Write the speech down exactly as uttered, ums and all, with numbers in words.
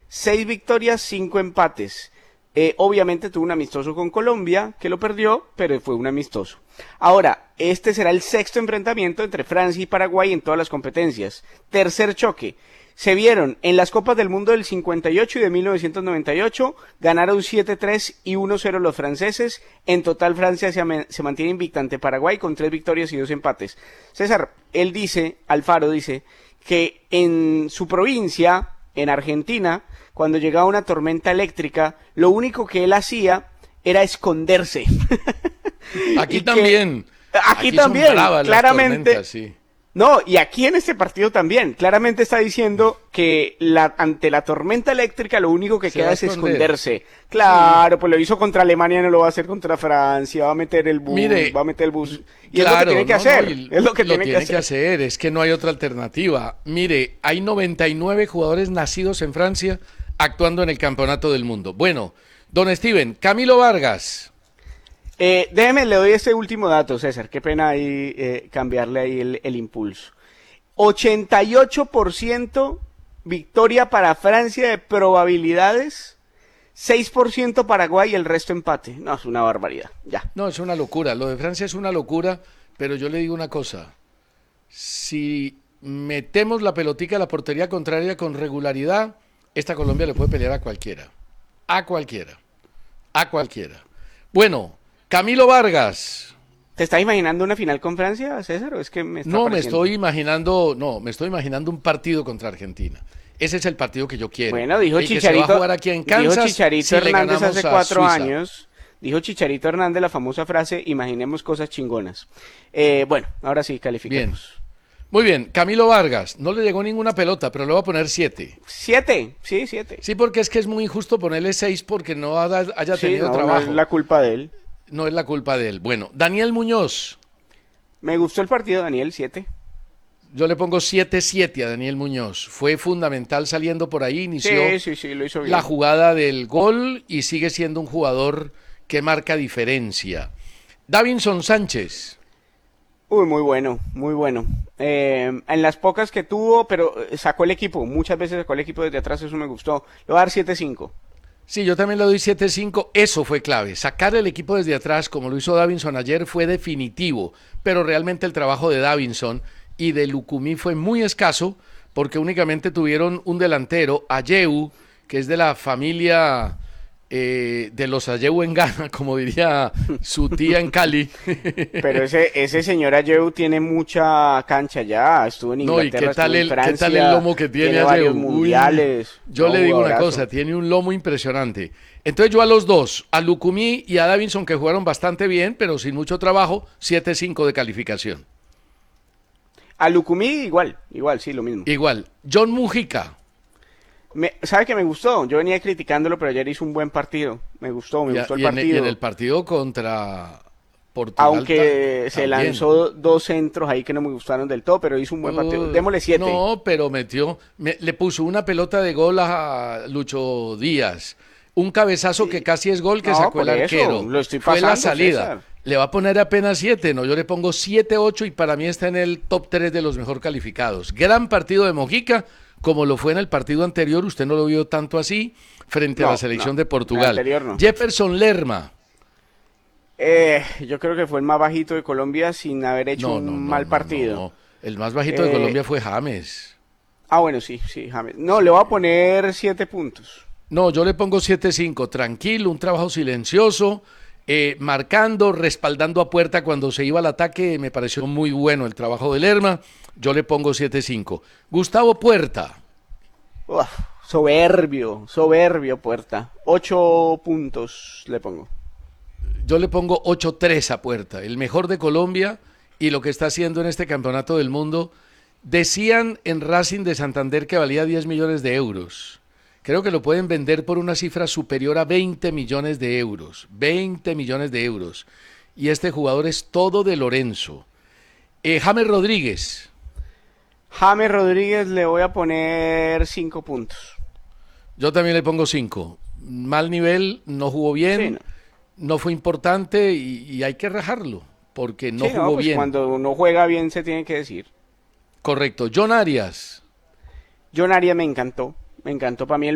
seis victorias, cinco empates. Eh, obviamente tuvo un amistoso con Colombia, que lo perdió, pero fue un amistoso. Ahora, este será el sexto enfrentamiento entre Francia y Paraguay en todas las competencias. Tercer choque. Se vieron en las Copas del Mundo del cincuenta y ocho y de mil novecientos noventa y ocho, ganaron siete tres y uno cero los franceses. En total Francia se, se mantiene invicta ante Paraguay con tres victorias y dos empates. César, él dice, Alfaro dice, que en su provincia, en Argentina, cuando llegaba una tormenta eléctrica, lo único que él hacía era esconderse. Aquí también. Aquí, aquí también, claramente. Sí. No, y aquí en este partido también, claramente está diciendo que la, ante la tormenta eléctrica lo único que Se queda es esconderse. Claro, sí. Pues lo hizo contra Alemania, no lo va a hacer contra Francia, va a meter el bus, Mire, va a meter el bus. Y claro, es lo que tiene que no, hacer, no, y es lo que lo tiene, tiene que, que hacer. hacer, es que no hay otra alternativa. Mire, hay noventa y nueve jugadores nacidos en Francia actuando en el Campeonato del Mundo. Bueno, don Steven, Camilo Vargas. Eh, déjeme, le doy ese último dato, César, qué pena ahí eh, cambiarle ahí el, el impulso. ochenta y ocho por ciento victoria para Francia de probabilidades, seis por ciento Paraguay y el resto empate. No, es una barbaridad, ya. No, es una locura, lo de Francia es una locura, pero yo le digo una cosa, si metemos la pelotica a la portería contraria con regularidad, esta Colombia le puede pelear a cualquiera, a cualquiera, a cualquiera. Bueno, Camilo Vargas. ¿Te estás imaginando una final con Francia, César? ¿O es que me está no, pareciendo? me estoy imaginando, no, me estoy imaginando un partido contra Argentina. Ese es el partido que yo quiero. Bueno, dijo el Chicharito, que se va a jugar aquí en Kansas, dijo Chicharito si Hernández hace cuatro Suiza. años, dijo Chicharito Hernández la famosa frase, imaginemos cosas chingonas. Eh, bueno, ahora sí, calificamos. Bien. Muy bien, Camilo Vargas, no le llegó ninguna pelota, pero le voy a poner siete. ¿Siete? Sí, siete. Sí, porque es que es muy injusto ponerle seis porque no haya, haya sí, tenido no, trabajo. No es la culpa de él. No es la culpa de él. Bueno, Daniel Muñoz. Me gustó el partido, Daniel, siete. Yo le pongo siete siete a Daniel Muñoz. Fue fundamental saliendo por ahí, inició sí, sí, sí, lo hizo bien. la jugada del gol y sigue siendo un jugador que marca diferencia. Davinson Sánchez. Uy, muy bueno, muy bueno. Eh, en las pocas que tuvo, pero sacó el equipo, muchas veces sacó el equipo desde atrás, eso me gustó. Le voy a dar siete cinco. Sí, yo también le doy siete cinco, eso fue clave. Sacar el equipo desde atrás, como lo hizo Davinson ayer, fue definitivo, pero realmente el trabajo de Davinson y de Lucumí fue muy escaso, porque únicamente tuvieron un delantero, Ayew, que es de la familia eh, de los Ayew en Ghana, como diría su tía en Cali. Pero ese, ese señor Ayew tiene mucha cancha ya, estuvo en Inglaterra, no, ¿y qué tal estuvo en el, Francia, qué tal el lomo que tiene, tiene Ayew? varios mundiales. Uy, yo no, le digo abrazo. una cosa, tiene un lomo impresionante. Entonces yo a los dos, a Lucumí y a Davinson, que jugaron bastante bien, pero sin mucho trabajo, siete cinco de calificación. A Lucumí igual, igual, sí, lo mismo. Igual. John Mujica. Me, ¿Sabe que me gustó? Yo venía criticándolo, pero ayer hizo un buen partido. Me gustó, me y, gustó el y en, partido. y en el partido contra Portugal. Aunque se también. lanzó dos centros ahí que no me gustaron del todo, pero hizo un buen partido. Uh, Démosle siete. No, pero metió, me, le puso una pelota de gol a Lucho Díaz. Un cabezazo sí. que casi es gol que no, sacó el arquero. Eso, lo estoy pasando, Fue la salida. César. Le va a poner apenas siete, no, yo le pongo siete ocho y para mí está en el top tres de los mejor calificados. Gran partido de Mojica, como lo fue en el partido anterior, usted no lo vio tanto así, frente no, a la selección no, de Portugal. No. Jefferson Lerma. Eh, yo creo que fue el más bajito de Colombia sin haber hecho no, no, un no, mal no, partido. No, no. El más bajito eh, de Colombia fue James. Ah, bueno, sí, sí, James. No, le voy a poner siete puntos. No, yo le pongo siete cinco, tranquilo, un trabajo silencioso, eh, marcando, respaldando a puerta cuando se iba al ataque, me pareció muy bueno el trabajo de Lerma, yo le pongo siete cinco. Gustavo Puerta. Uf, soberbio, soberbio Puerta, ocho puntos le pongo. Yo le pongo ocho tres a Puerta, el mejor de Colombia y lo que está haciendo en este campeonato del mundo. Decían en Racing de Santander que valía diez millones de euros. Creo que lo pueden vender por una cifra superior a veinte millones de euros. veinte millones de euros. Y este jugador es todo de Lorenzo. Eh, James Rodríguez. James Rodríguez le voy a poner cinco puntos. Yo también le pongo cinco. Mal nivel, no jugó bien, sí, no. no fue importante y, y hay que rajarlo, porque no sí, jugó no, pues bien. Cuando uno juega bien se tiene que decir. Correcto. John Arias. John Arias me encantó. Me encantó para mí el